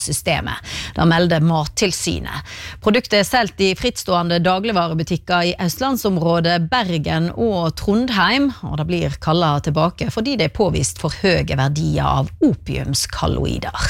systemet. Da melder Mattilsynet. Produktet solgt i frittstående dagligvarebutikker i Østlandsområdet, Bergen og Trondheim, og det blir kallet tilbake fordi det er påvist for høye verdier av opiumskolloider.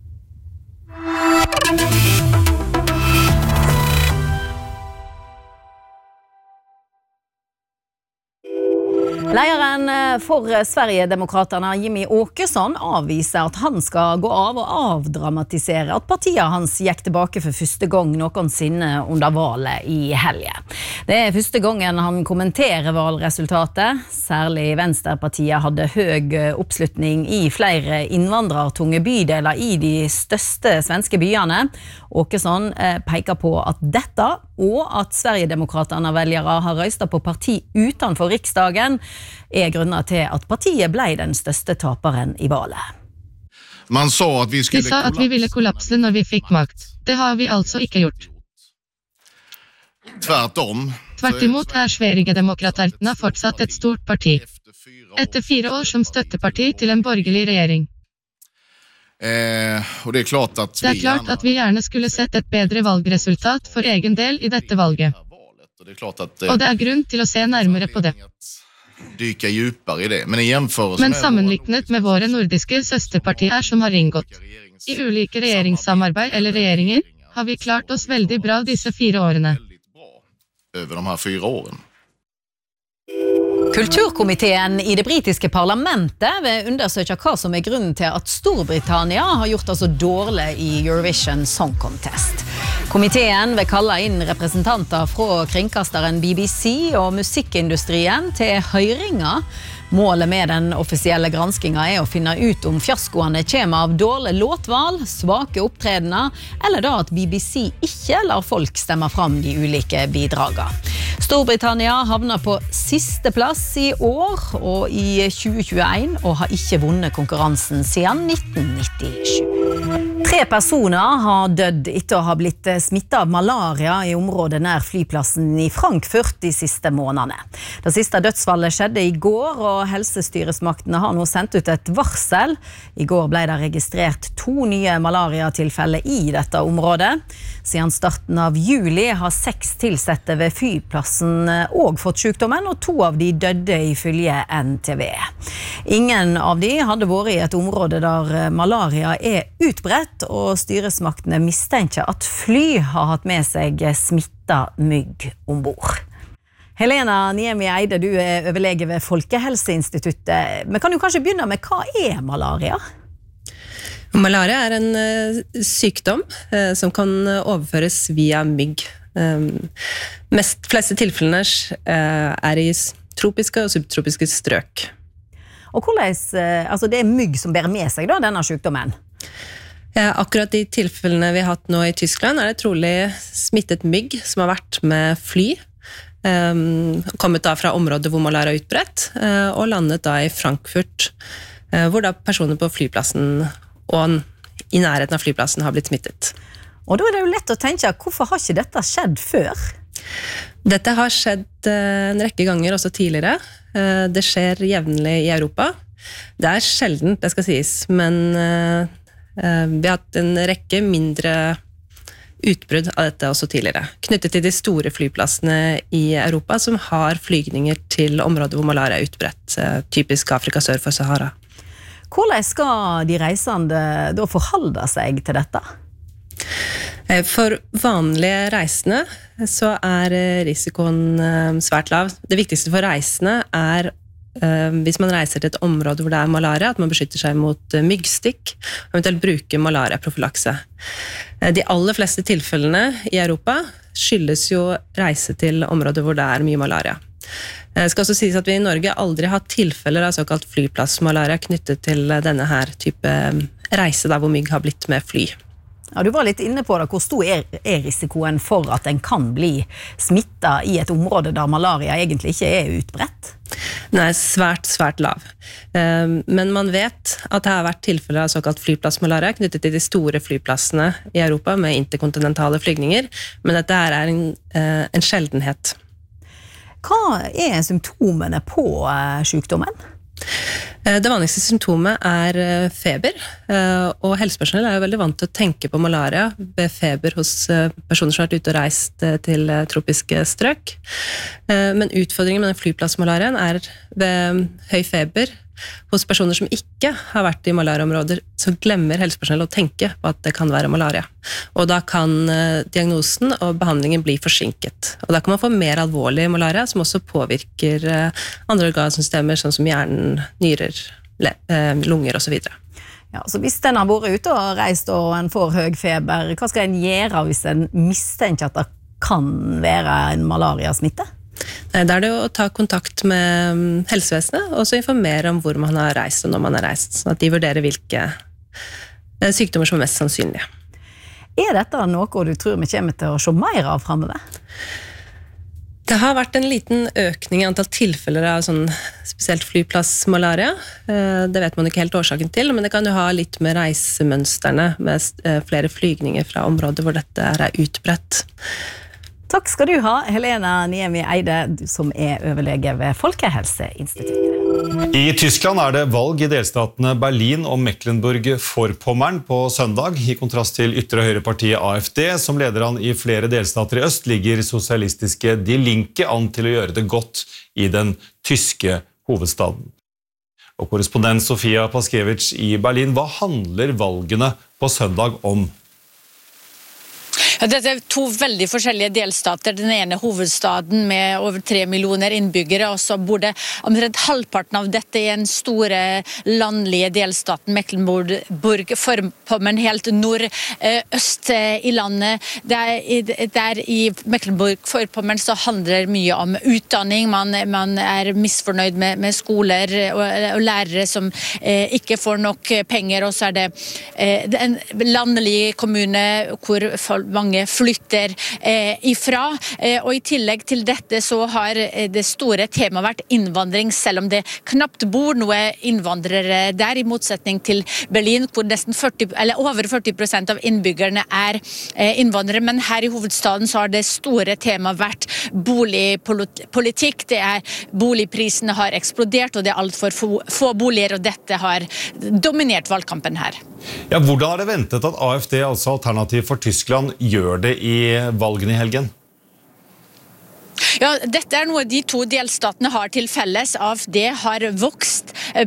Lederen for Sverigedemokraterna, Jimmie Åkesson, avviser at han skal gå av og avdramatisere at partiet hans gikk tilbake for første gang noensinne under valget i helgen. Det er første gangen han kommenterer valgresultatet. Særlig Venstrepartiet hadde høy oppslutning i flere innvandrertunge bydeler i de største svenske byene. Åkesson peker på at dette og at Sverigedemokraterna veljere har røystet på parti utenfor riksdagen er grunner til at partiet ble den største taperen i valget. De sa at vi ville kollapse når vi fikk makt. Det har vi altså ikke gjort. Tvert imot er Sverigedemokraterna fortsatt et stort parti. Etter 4 år som støtteparti til en borgerlig regjering. Og det er klart at vi gjerne skulle sett et bedre valgresultat for egen del i dette valget. Og det er grunn til å se nærmere på det. Men sammenlignet med våre nordiske søsterpartier som har inngått i ulike regjeringssamarbeid eller regjeringer, har vi klart oss veldig bra disse 4 årene. Kulturkomiteen i det britiske parlamentet vil undersøke hva som er grunnen til at Storbritannia har gjort det så dårlig i Eurovision Song Contest. Komiteen vil kalle inn representanter fra kringkasteren BBC og musikkindustrien til høyringer. Målet med den offisielle granskingen er å finne ut om fiaskoene kommer av dårlig låtvalg, svake opptredener, eller da at BBC ikke lar folk stemme fram de ulike bidragene. Storbritannia havner på siste plass i år og i 2021 og har ikke vunnet konkurransen siden 1997. 3 personer har dødd etter å ha blitt smittet av malaria i området nær flyplassen i Frankfurt de siste månedene. Det siste dødsfallet skjedde i går, og helsestyresmaktene har nå sendt ut et varsel. I går ble det registrert 2 nye malariatilfeller i dette området. Siden starten av juli har 6 tilsette ved flyplassen også fått sykdommen, og 2 av de døde ifølge NTV. Ingen av de hadde vært i et område der malaria er utbredt, og styresmaktene mistenker at fly har hatt med seg smittet mygg ombord. Helena Niemi Eide, du er overlege ved Folkehelseinstituttet. Men kan du kanskje begynne med hva er malaria? Malaria er en sykdom som kan overføres via mygg. Fleste tilfellene er i tropiske og subtropiske strøk. Og hvordan, altså det er mygg som bærer med seg da, denne sykdommen? Akkurat de tilfellene vi har hatt nå i Tyskland er det trolig smittet mygg som har vært med fly, kommet da fra områder hvor malaria er utbredt, og landet da i Frankfurt, hvor da personer på flyplassen og i nærheten av flyplassen har blitt smittet. Og da er det jo lett å tenke, hvorfor har ikke dette skjedd før? Dette har skjedd en rekke ganger også tidligere. Det skjer jevnlig i Europa. Det er sjeldent, det skal sies, men vi har hatt en rekke mindre utbrudd av dette også tidligere, knyttet til de store flyplassene i Europa som har flygninger til områder hvor malaria er utbredt, typisk Afrika sør for Sahara. Hvordan skal de reisende da forholde seg til dette? For vanlige reisende så er risikoen svært lav. Det viktigste for reisende er hvis man reiser til et område hvor det er malaria, at man beskytter seg mot myggstikk, og eventuelt bruker malaria-profylakse. De aller fleste tilfellene i Europa skyldes jo reise til områder hvor det er mye malaria. Det skal også sies at vi i Norge aldri har hatt tilfeller av såkalt flyplassmalaria knyttet til denne her type reise der hvor mygg har blitt med fly. Ja, du var litt inne på det. Hvor stor er risikoen for at en kan bli smittet i et område der malaria egentlig ikke er utbredt? Den er svært lav. Men man vet at det har vært tilfeller av såkalt flyplassmalaria knyttet til de store flyplassene i Europa med interkontinentale flygninger, men dette er en sjeldenhet. Hva er symptomene på sykdommen? Det vanligste symptomet feber, og helsepersonell jo veldig vant til å tenke på malaria ved feber hos personer som har vært ute og reist til tropiske strøk. Men utfordringen med den flyplassmalariaen ved høy feber hos personer som ikke har vært i malariaområder, så glemmer helsepersonell å tenke på at det kan være malaria. Og da kan diagnosen og behandlingen bli forsinket. Og da kan man få mer alvorlig malaria, som også påvirker andre organsystemer, sånn som hjernen, nyrer, lunger og så videre. Ja, så hvis den har vært ute og reist og en får høy feber, hva skal en gjøre hvis en mistenker at det kan være en malariasmitte? Da det å ta kontakt med helsevesenet, og så informere om hvor man har reist og når man har reist, sånn at de vurderer hvilke sykdommer som er mest sannsynlige. Dette noe du tror vi kommer til å se mer av fremover? Det har vært en liten økning i antall tilfeller av sånn spesielt flyplassmalaria. Det vet man ikke helt årsaken til, men det kan jo ha litt med reisemønsterne, med flere flygninger fra områder hvor dette utbredt. Takk skal du ha, Helena Niemi Eide, som overlege ved Folkehelseinstituttet. I Tyskland det valg i delstatene Berlin og Mecklenburg-Vorpommern på søndag. I kontrast til ytre høyrepartiet AfD, som leder an i flere delstater i øst, ligger sosialistiske Die Linke an til å gjøre det godt i den tyske hovedstaden. Og korrespondent Sofia Paskevich i Berlin, hva handler valgene på søndag om? Ja, dette to veldig forskjellige delstater. Den ene hovedstaden med over 3 millioner innbyggere, og så bor det omtrent halvparten av dette i en store landlige delstaten Mecklenburg-Vorpommern, helt nordøst i landet. Der i Mecklenburg-Vorpommern så handler det mye om utdanning. Man misfornøyd med skoler og lærere som ikke får nok penger, og så det en landlig kommune hvor mange flytter ifra, og i tillegg til dette så har det store temaet vært innvandring, selv om det knapt bor noe innvandrere der, i motsetning til Berlin, hvor nesten over 40% av innbyggerne innvandrere, men her i hovedstaden så har det store temaet vært boligpolitikk. Boligprisene har eksplodert, og det alt for få boliger, og dette har dominert valgkampen her. Ja, hvordan det ventet at AfD, altså Alternativ for Tyskland, gjør det i valgene i helgen? Ja, dette noe de to delstatene har til felles. AfD har vokst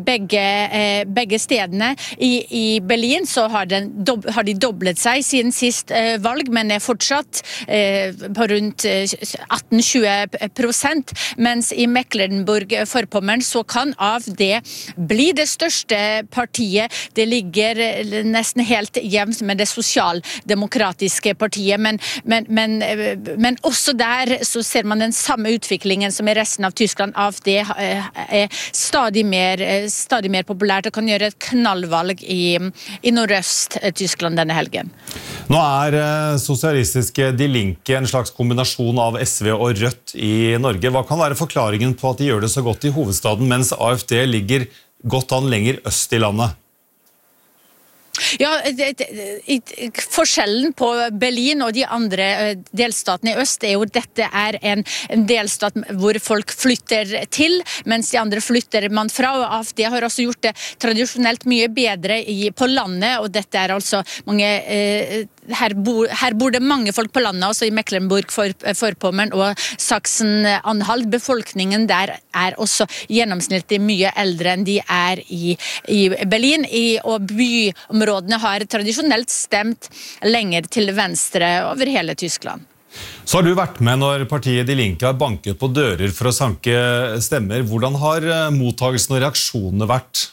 begge stedene. I Berlin så har de doblet seg siden sist valg, men fortsatt på rundt 18-20%, mens i Mecklenburg-Vorpommern så kan AfD bli det største partiet. Det ligger nesten helt jevnt med det sosialdemokratiske partiet, men også der så ser man den samme utviklingen som i resten av Tyskland. AfD stadig mer populært og kan gjøre et knallvalg i nordøst-Tyskland denne helgen. Nå sosialistiske Die Linke en slags kombinasjon av SV og Rødt i Norge. Hva kan være forklaringen på at de gjør det så godt i hovedstaden, mens AfD ligger godt an lenger øst i landet? Ja, forskjellen på Berlin og de andre delstatene i øst jo dette en delstat hvor folk flytter til, mens de andre flytter man fra, og AfD har også gjort det tradisjonelt mye bedre på landet, og dette altså mange her bor det mange folk på landet, også i Mecklenburg-Vorpommern og Sachsen-Anhalt. Befolkningen der også gjennomsnittlig mye eldre enn de i Berlin, og byområdene har tradisjonelt stemt lenger til venstre over hele Tyskland. Så har du vært med når partiet Die Linke har banket på dører for å sanke stemmer. Hvordan har mottagelsen og reaksjonene vært?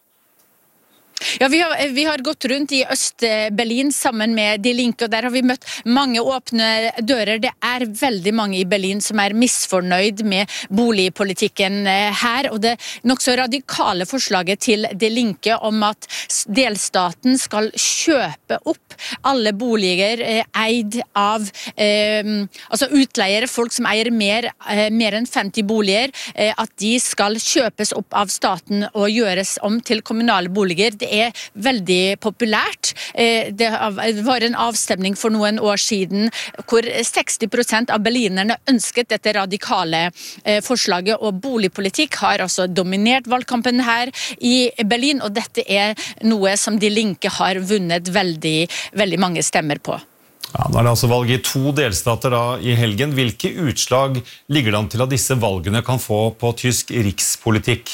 Ja, vi har gått rundt i Øst-Berlin sammen med Die Linke, og der har vi møtt mange åpne dører. Det veldig mange i Berlin som misfornøyd med boligpolitikken her, og det nok så radikale forslaget til Die Linke om at delstaten skal kjøpe opp alle boliger eid av altså utleiere, folk som eier mer enn 50 boliger, at de skal kjøpes opp av staten og gjøres om til kommunale boliger. Det veldig populært. Det var en avstemning for noen år siden hvor 60% av berlinerne ønsket dette radikale forslaget, og boligpolitikk har altså dominert valgkampen her i Berlin, og dette noe som De Linke har vunnet veldig, veldig mange stemmer på. Ja, nå det altså valg i 2 delstater da i helgen. Hvilke utslag ligger det an til at disse valgene kan få på tysk rikspolitikk?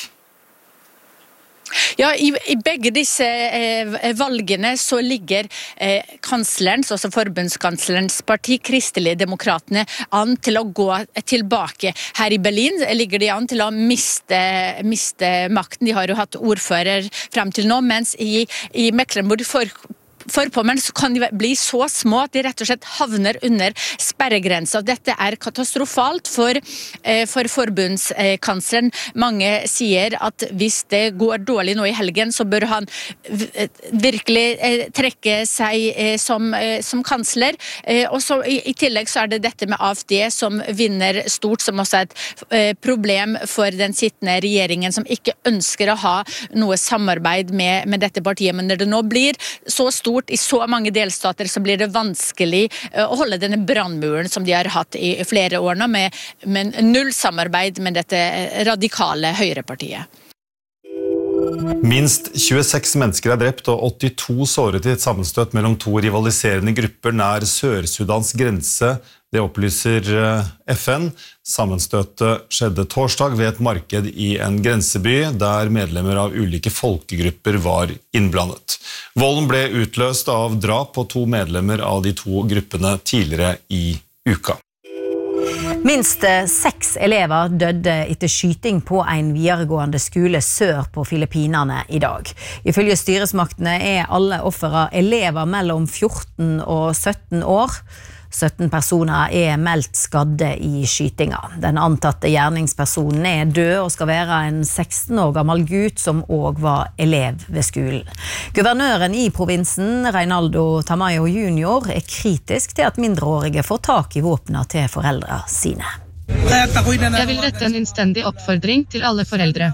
Ja, i begge disse valgene så ligger kanslerens, altså forbundskanslerens parti, Kristelige Demokratene, an til å gå tilbake. Her i Berlin ligger de an til å miste makten. De har jo hatt ordfører frem til nå, mens i Mecklenburg-Vorpommern så kan de bli så små at de rett og slett havner under sperregrensa. Dette katastrofalt for forbundskansleren. Mange sier at hvis det går dårlig nå i helgen, så bør han virkelig trekke seg som kansler. Og så i tillegg så det dette med AfD som vinner stort, som også et problem for den sittende regjeringen, som ikke ønsker å ha noe samarbeid med dette partiet. Men når det nå blir så stort i så mange delstater, så blir det vanskelig å holde denne brannmuren som de har hatt i flere år nå, med null samarbeid med dette radikale høyrepartiet. Minst 26 mennesker drept og 82 såret i et sammenstøt mellom 2 rivaliserende grupper nær Sør-Sudans grense. Det opplyser FN. Sammenstøtet skjedde torsdag ved et marked i en grenseby, der medlemmer av ulike folkegrupper var innblandet. Volden ble utløst av drap på 2 medlemmer av de 2 gruppene tidligere i uka. Minst 6 elever døde etter skyting på en videregående skole sør på Filippinene i dag. Ifølge styresmaktene alle offere elever mellom 14 og 17 år. 17 personer meldt skadde i skytinga. Den antatte gjerningspersonen død og skal være en 16 år gammel gutt som også var elev ved skolen. Guvernøren i provinsen, Reinaldo Tamayo Jr., kritisk til at mindreårige får tak i våpnene til foreldre sine. Jeg vil rette en innstendig oppfordring til alle foreldre.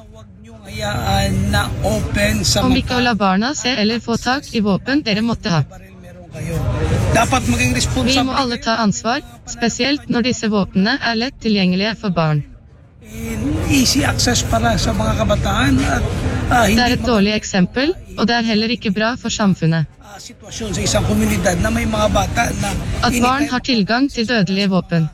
Om ikke å la barna se eller få tak i våpen dere måtte ha. Vi må alle ta ansvar, spesielt når disse våpnene lett tilgjengelige for barn. Det et dårlig eksempel, og det heller ikke bra for samfunnet. At barn har tilgang til dødelige våpen.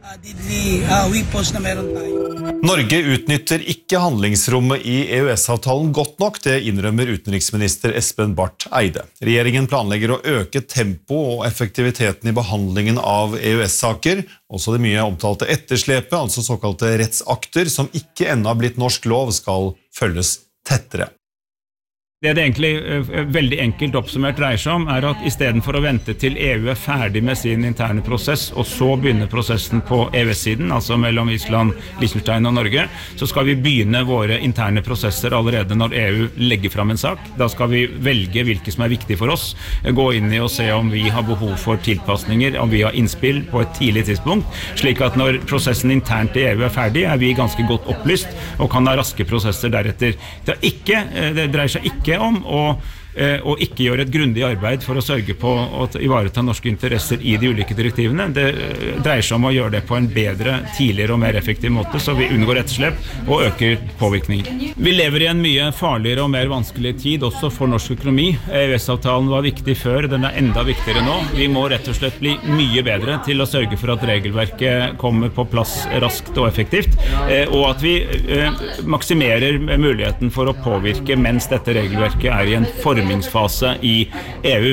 Norge utnytter ikke handlingsrommet i EØS-avtalen godt nok, det innrømmer utenriksminister Espen Barth Eide. Regjeringen planlegger å øke tempo og effektiviteten i behandlingen av EØS-saker, også det mye omtalte etterslepet, altså såkalte rettsakter, som ikke ennå har blitt norsk lov, skal følges tettere. Det egentlig veldig enkelt oppsummert dreier seg om, at i stedet for å vente til EU ferdig med sin interne prosess, og så begynne prosessen på EØS-siden, altså mellom Island, Liechtenstein og Norge, så skal vi begynne våre interne prosesser allerede når EU legger fram en sak. Da skal vi velge hvilke som viktig for oss, gå inn i og se om vi har behov for tilpasninger, om vi har innspill på et tidlig tidspunkt, slik at når prosessen internt i EU ferdig, vi ganske godt opplyst og kan ha raske prosesser deretter. Det dreier seg ikke om og ikke gjøre et grundig arbeid for å sørge på å ivareta norske interesser i de ulike direktivene. Det dreier seg om å gjøre det på en bedre, tidligere og mer effektiv måte, så vi unngår etterslep og øker påvirkningen. Vi lever i en mye farligere og mer vanskelig tid, også for norsk økonomi. EØS-avtalen var viktig før, den enda viktigere nå. Vi må rett og slett bli mye bedre til å sørge for at regelverket kommer på plass raskt og effektivt, og at vi maksimerer muligheten for å påvirke mens dette regelverket i en formingsfase i EU.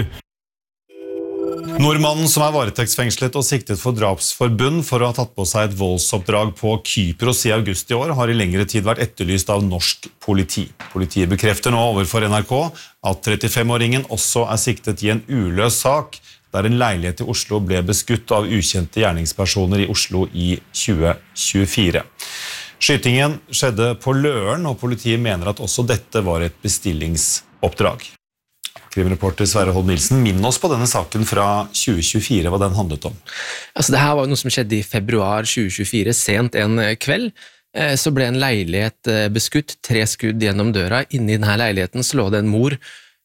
Nordmannen som varetektsfengslet og siktet for drapsforbund for å ha tatt på seg et voldsoppdrag på Kypros i august i år, har i lengre tid vært etterlyst av norsk politi. Politiet bekrefter nå overfor NRK at 35-åringen også siktet i en uløs sak, der en leilighet i Oslo ble beskutt av ukjente gjerningspersoner i Oslo i 2024. Skytingen skjedde på Løren, og politiet mener at også dette var et bestillingsoppdrag. Krimreporter Sverre Holm Nilsen, minn oss på denne saken fra 2024, hva den handlet om. Altså, det her var noe som skjedde i februar 2024, sent en kveld. Så ble en leilighet beskutt, 3 skudd gjennom døra. Inne i denne leiligheten så lå det en mor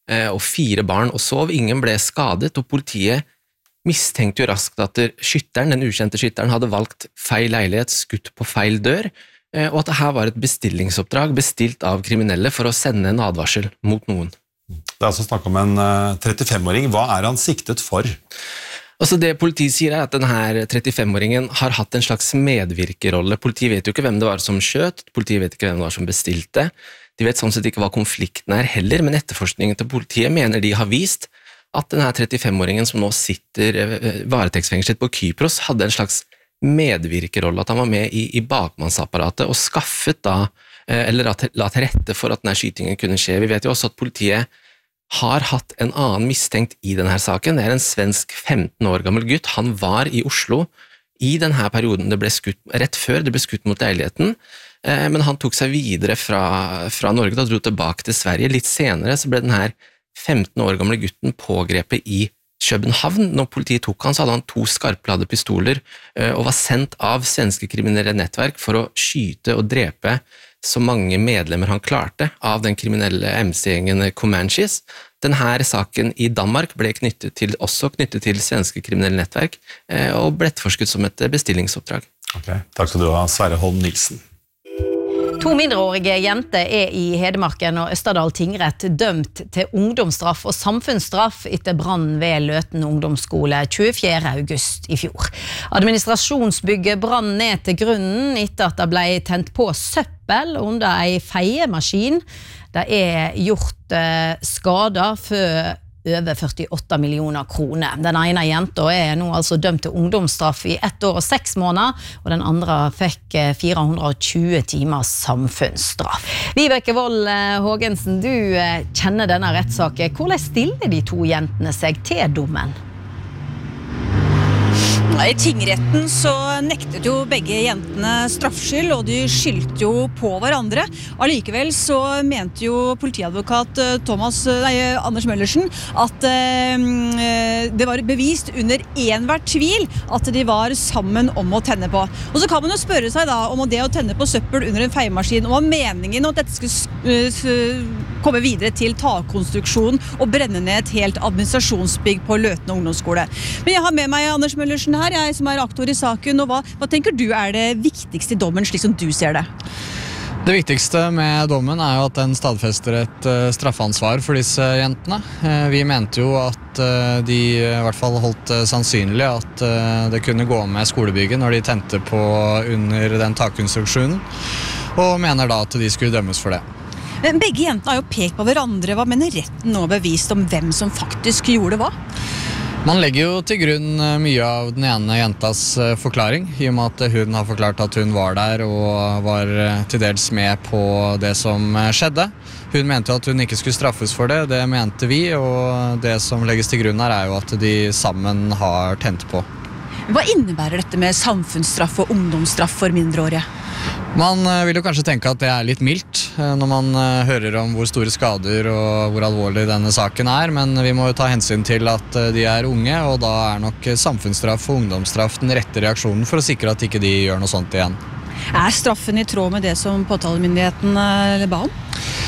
og 4 barn og sov. Ingen ble skadet, og politiet mistenkte jo raskt at skytteren, den ukjente skytteren, hadde valgt feil leilighet, skutt på feil dør, og at det her var et bestillingsoppdrag bestilt av kriminelle for å sende en advarsel mot noen. Det altså snakk om en 35-åring. Hva han siktet for? Altså det politiet sier at denne 35-åringen har hatt en slags medvirkerolle. Politiet vet jo ikke hvem det var som skjøt, politiet vet ikke hvem det var som bestilte. De vet sånn sett ikke hva konflikten heller, men etterforskningen til politiet mener de har vist at denne 35-åringen som nå sitter varetektsfengslet på Kypros hadde en slags medvirkerolle, at han var med i bakmannsapparatet og skaffet da, eller la til rette for at denne skytingen kunne skje. Vi vet jo også at politiet har hatt en annen mistenkt i denne saken. Det en svensk 15 år gammel gutt. Han var i Oslo i denne perioden det ble skutt, rett før det ble skutt mot leiligheten, men han tok seg videre fra Norge og dro tilbake til Sverige. Litt senere så ble denne 15 år gamle gutten pågrepet i København. Når politiet tok han, så hadde han 2 skarpladde pistoler og var sendt av svenske kriminelle nettverk for å skyte og drepe så mange medlemmer han klarte av den kriminelle MC-gjengen Comanches. Denne saken i Danmark ble også knyttet til svenske kriminelle nettverk og ble etterforsket som et bestillingsoppdrag. Ok, takk skal du ha, Sverre Holm Nilsen. 2 mindreårige jenter i Hedmarken og Østerdal tingrett dømt til ungdomsstraff og samfunnsstraff etter brann ved Løten ungdomsskole 24. august i fjor. Administrasjonsbygget brann ned til grunnen etter at det ble tent på søppel under en feiemaskin. Det gjort skader for over 48 millioner kroner. Den ene jenta nå altså dømt til ungdomsstraff i 1 år og 6 måneder, og den andre fikk 420 timers samfunnsstraff. Vibeke Wold Haagensen, du kjenner denne rettssaken. Hvordan stiller de 2 jentene seg til dommen? I tingretten så nektet jo begge jentene straffskyld, og de skyldte jo på hverandre. Allikevel så mente jo politiadvokat Anders Møllersen at det var bevist under enhver tvil at de var sammen om å tenne på. Og så kan man jo spørre seg da om det å tenne på søppel under en feiemaskin, og meningen om at dette skulle komme videre til takkonstruksjon og brenne ned et helt administrasjonsbygg på Løten ungdomsskole. Men jeg har med meg Anders Møllersen her, jeg som aktor i saken, og hva tenker du det viktigste i dommen, slik som du ser det? Det viktigste med dommen jo at den stadfester et straffansvar for disse jentene. Vi mente jo at de i hvert fall holdt sannsynlig at det kunne gå med skolebygget når de tente på under den takkonstruksjonen, og mener da at de skulle dømmes for det. Men begge jentene har jo pekt på hverandre. Hva mener retten nå bevist om hvem som faktisk gjorde hva? Man legger jo til grunn mye av den ene jentas forklaring, i og med at hun har forklart at hun var der og var til dels med på det som skjedde. Hun mente at hun ikke skulle straffes for det, det mente vi, og det som legges til grunn her jo at de sammen har tent på. Hva innebærer dette med samfunnsstraff og ungdomsstraff for mindreårige? Man vil jo kanskje tenke at det litt mildt når man hører om hvor store skader og hvor alvorlig denne saken men vi må jo ta hensyn til at de unge, og da nok samfunnsstraff og ungdomsstraff den rette reaksjonen for å sikre at ikke de gjør noe sånt igjen. Straffen i tråd med det som påtalemyndigheten ba om?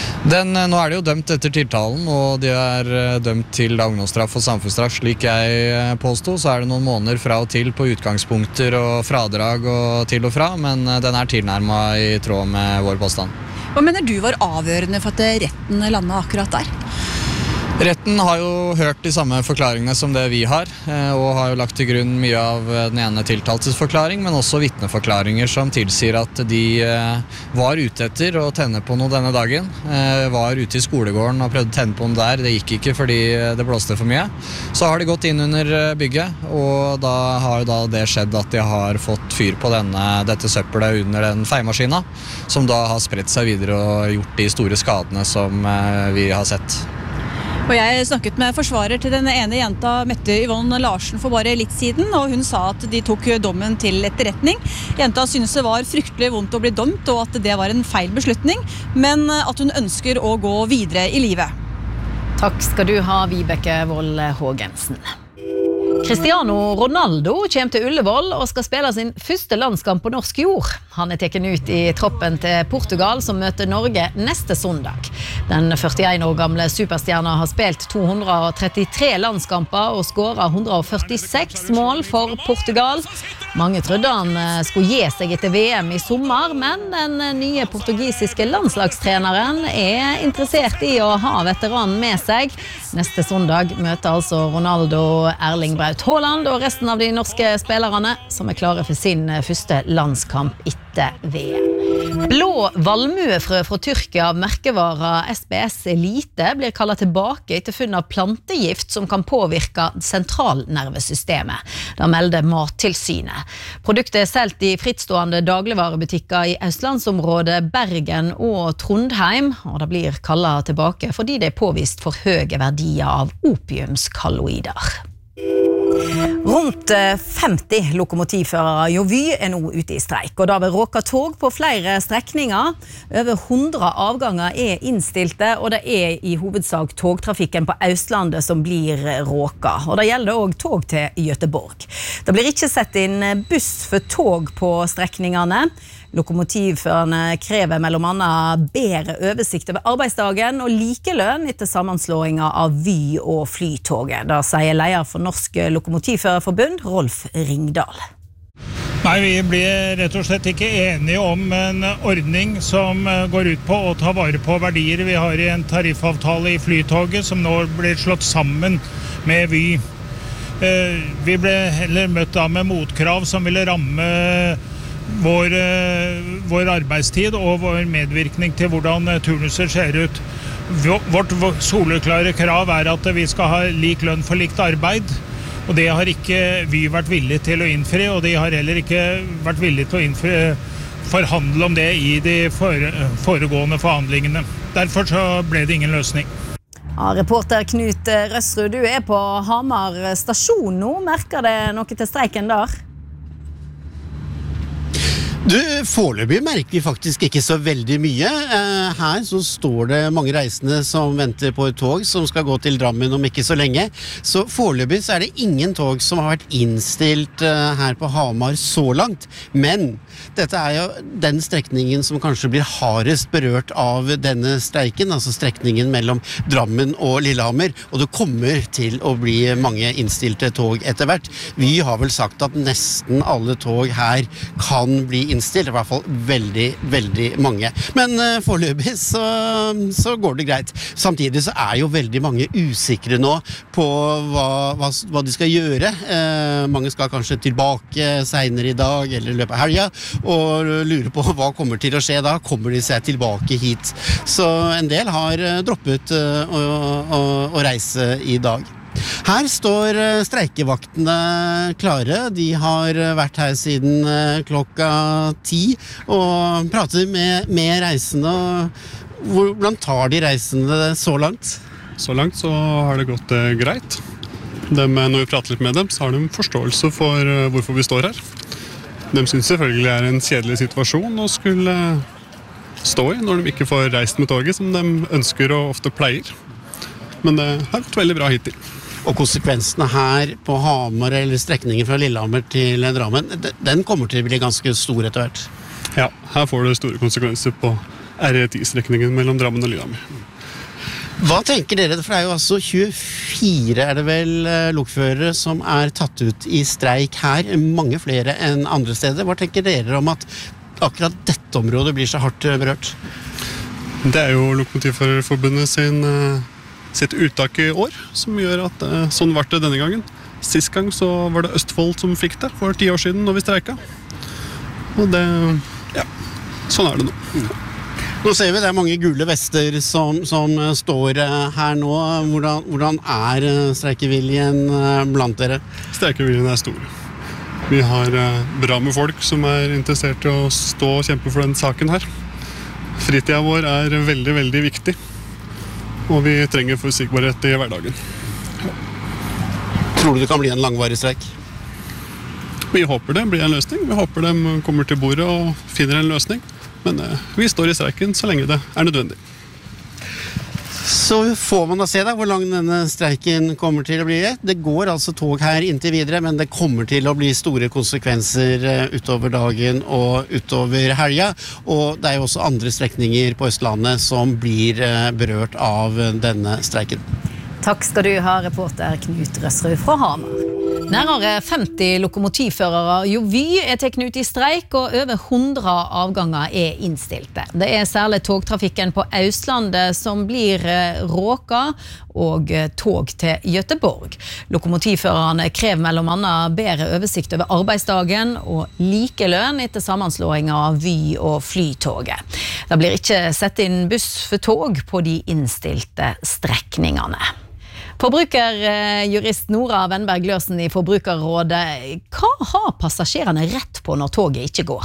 Nå det jo dømt etter tiltalen, og de dømt til ungdomsstraff og samfunnsstraff. Slik jeg påstod, så det noen måneder fra og til på utgangspunkter og fradrag og til og fra, men den tilnærmet i tråd med vår påstand. Hva mener du var avgjørende for at retten landet akkurat der? Retten har jo hørt de samme forklaringene som det vi har, og har jo lagt til grunn mye av den ene tiltaltes forklaring, men også vitneforklaringer som tilsier at de var ute etter å tenne på noe denne dagen, var ute i skolegården og prøvde å tenne på noe der, det gikk ikke fordi det blåste for mye. Så har de gått inn under bygget, og da har jo det skjedd at de har fått fyr på dette søppelet under den feiemaskina, som da har spredt seg videre og gjort de store skadene som vi har sett. Og jeg snakket med forsvarer til den ene jenta, Mette Yvonne Larsen, for bare litt siden, og hun sa at de tok dommen til etterretning. Jenta synes det var fryktelig vondt å bli dømt, og at det var en feil beslutning, men at hun ønsker å gå videre i livet. Takk skal du ha, Vibeke Wold Haagensen. Cristiano Ronaldo kommer til Ullevål og skal spille sin første landskamp på norsk jord. Han taken ut i troppen til Portugal som møter Norge neste søndag. Den 41 år gamle superstjerna har spilt 233 landskamper og skåret 146 mål for Portugal. Mange trodde han skulle gi seg etter VM i sommer, men den nye portugisiske landslagstreneren interessert i å ha veteranen med seg. Neste søndag møter altså Ronaldo Erling Braut Haaland og resten av de norske spillerne som klare for sin første landskamp etter VM. Blå valmuefrø fra Tyrkia av merkevara SBS Elite blir kallet tilbake etter funn av plantegift som kan påvirke sentralnervesystemet. Det melder Mattilsynet. Produktet solgt i frittstående dagligvarebutikker i Østlandsområdet, Bergen og Trondheim, og det blir kallet tilbake fordi det påvist for høye verdier av opiumskalloider. Rundt 50 lokomotivførere jo Vy nå ute i streik, og da vil råka tog på flere strekninger. Over 100 avganger innstilte, og det i hovedsak togtrafikken på Østlandet som blir råka. Og det gjelder også tog til Göteborg. Det blir ikke sett inn buss for tog på strekningene. Lokomotivførerne krever mellom annet bedre oversikt over arbeidsdagen og likelønn etter sammenslåingen av Vy og Flytoget. Da sier leder for Norsk Lokomotivførerforbund, Rolf Ringdal. Nei, vi blir rett og slett ikke enige om en ordning som går ut på å ta vare på verdier vi har i en tariffavtale i Flytoget, som nå blir slått sammen med Vy. Vi ble heller møtt da med motkrav som ville ramme vår arbeidstid og vår medvirkning til hvordan turnuser ser ut. Vårt soleklare krav at vi skal ha lik lønn for likt arbeid, og det har ikke vi vært villige til å innfri, og de har heller ikke vært villige til å forhandle om det i de foregående forhandlingene. Derfor så ble det ingen løsning. Ja, reporter Knut Røsrud, du på Hamar stasjon nå. Merker det noe til streiken der? Du, foreløpig merker vi faktisk ikke så veldig mye. Her så står det mange reisende som venter på et tog som skal gå til Drammen om ikke så lenge. Så foreløpig så det ingen tog som har vært innstilt her på Hamar så langt. Men dette jo den strekningen som kanskje blir hardest berørt av denne streiken, altså strekningen mellom Drammen og Lillehammer, og det kommer til å bli mange innstilte tog etter hvert. Vi har vel sagt at nesten alle tog her kan bli innstilt, i hvert fall veldig, veldig mange. Men foreløpig så går det greit. Samtidig så jo veldig mange usikre nå på hva de skal gjøre. Mange skal kanskje tilbake senere i dag eller i løpet av helga, og lurer på hva kommer til å skje da. Kommer de seg tilbake hit? Så en del har droppet å reise i dag. Her står streikevaktene klare. De har vært her siden klokka 10 og prater med reisende. Hvordan tar de reisende så langt? Så langt så har det gått greit. Når vi prater litt med dem, så har de forståelse for hvorfor vi står her. De synes selvfølgelig en kjedelig situasjon å skulle stå i når de ikke får reist med toget som de ønsker og ofte pleier. Men det har gått veldig bra hittil. Og konsekvensene her på Hamar eller strekningen fra Lillehammer til Drammen, den kommer til å bli ganske stor etter hvert. Ja, her får det store konsekvenser på R10-strekningen mellom Drammen og Lillehammer. Hva tenker dere? For det jo altså 24 det vel lokførere som tatt ut i streik her, mange flere enn andre steder. Hva tenker dere om at akkurat dette området blir så hardt berørt? Det jo Lokomotivførerforbundet sitt uttak i år, som gjør at sånn var det denne gangen. Sist gang så var det Østfold som fikk det, for 10 år siden når vi streika. Og det, ja, sånn det nå. Nå ser vi det mange gule vester som står her nå. Hvordan streikeviljen blant dere? Streikeviljen stor. Vi har bra med folk som interessert i å stå og kjempe for den saken her. Fritiden vår veldig, veldig viktig. Og vi trenger forutsigbarhet i hverdagen. Ja. Tror du det kan bli en langvarig streik? Vi håper det blir en løsning. Vi håper de kommer til bordet og finner en løsning. Men vi står i streiken så lenge det nødvendig. Så får man da se da hvor lang denne streiken kommer til å bli. Det går altså tog her inntil videre, men det kommer til å bli store konsekvenser utover dagen og utover helga. Og det jo også andre strekninger på Østlandet som blir berørt av denne streiken. Takk skal du ha, reporter Knut Røsrud fra Hamar. Nærmere 50 lokomotivførere jo Vy teknet ut i streik, og over 100 avganger innstilte. Det særlig togtrafikken på Østlandet som blir råka, og tog til Göteborg. Lokomotivførerne krever mellom annet bedre oversikt over arbeidsdagen og likelønn etter sammenslåingen av Vy og Flytoget. Det blir ikke sett inn buss for tog på de innstilte strekningene. Forbrukerjurist Nora Wenberg Løsen i Forbrukerrådet, hva har passasjerene rett på når toget ikke går?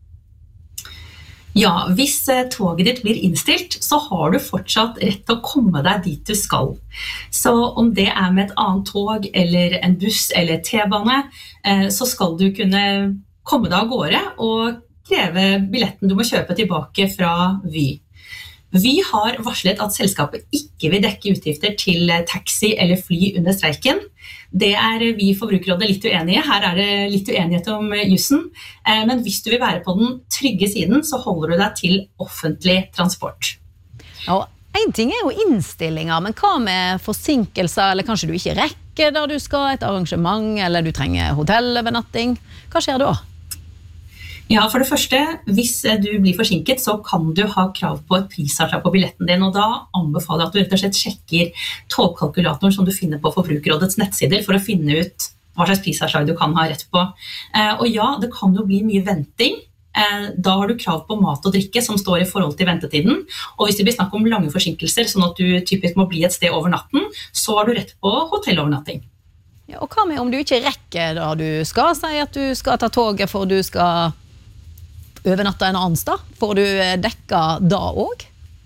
Ja, hvis toget ditt blir innstilt, så har du fortsatt rett til å komme deg dit du skal. Så om det med et annet tog, eller en buss, eller T-bane, så skal du kunne komme deg av gårde og kreve billetten du må kjøpe tilbake fra Vy. Vy har varslet at selskapet ikke vil dekke utgifter til taxi eller fly under streiken. Det vi i Forbrukerrådet litt uenige. Her det litt uenighet om jussen. Men hvis du vil være på den trygge siden, så holder du deg til offentlig transport. Ja, en ting jo innstillinger, men hva med forsinkelser, eller kanskje du ikke rekker der du skal et arrangement, eller du trenger hotellovernatting? Hva skjer da? Ja, for det første, hvis du blir forsinket, så kan du ha krav på et prisavslag på billetten din, og da anbefaler jeg at du rett og slett sjekker togkalkulatoren som du finner på Forbrukerrådets nettsider for å finne ut hva slags prisavslag du kan ha rett på. Og ja, det kan jo bli mye venting. Da har du krav på mat og drikke som står i forhold til ventetiden, og hvis det blir snakk om lange forsinkelser, sånn at du typisk må bli et sted over natten, så har du rett på hotellovernatting. Ja, og hva med om du ikke rekker da du skal si at du skal ta toget for du skal overnatta en annen sted? Får du dekka da også?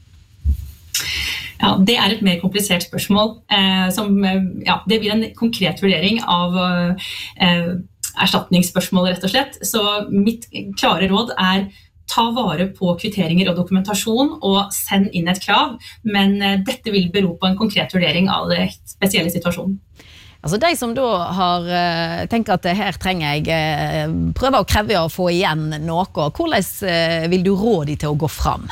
Ja, det et mer komplisert spørsmål. Det blir en konkret vurdering av erstatningsspørsmål, rett og slett. Så mitt klare råd ta vare på kvitteringer og dokumentasjon og send inn et krav, men dette vil bero på en konkret vurdering av det spesielle situasjonen. Altså de som da har tenkt at her trenger jeg prøve å kreve å få igjen noe, hvordan vil du råde til å gå fram?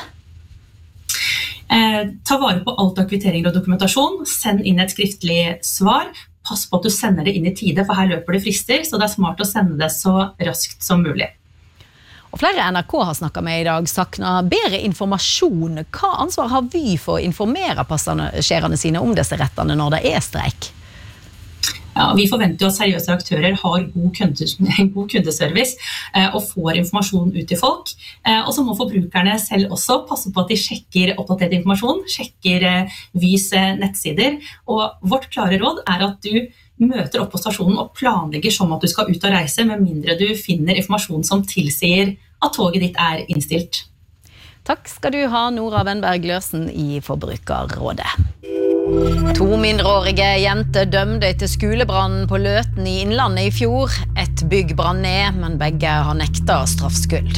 Ta vare på alt av kvitteringer og dokumentasjon, send inn et skriftlig svar, pass på at du sender det inn i tide, for her løper det frister, så det smart å sende det så raskt som mulig. Og flere NRK har snakket med i dag sakner bedre informasjon. Hva ansvar har Vy for å informere passasjerene sine om disse rettene når det streik? Ja, vi forventer jo at seriøse aktører har god kundeservice og får informasjon ut til folk. Og så må forbrukerne selv også passe på at de sjekker oppdatert informasjon, sjekker Vys nettsider. Og vårt klare råd at du møter opp på stasjonen og planlegger som at du skal ut og reise, med mindre du finner informasjon som tilsier at toget ditt innstilt. Takk skal du ha, Nora Wenberg Løsen i Forbrukerrådet. 2 mindreårige jenter dømte etter skolebrannen på Løten i Innlandet i fjor. Et bygg brann ned, men begge har nektet straffskyld.